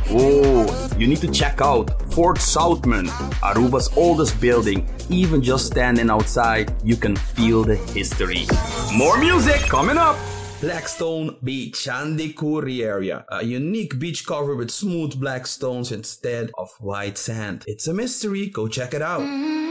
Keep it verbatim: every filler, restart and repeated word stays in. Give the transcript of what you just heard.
Oh, you need to check out Fort Southman, Aruba's oldest building. Even just standing outside, you can feel the history. More music coming up! Blackstone Beach, Candi Kuri area. A unique beach cover with smooth black stones instead of white sand. It's a mystery, go check it out.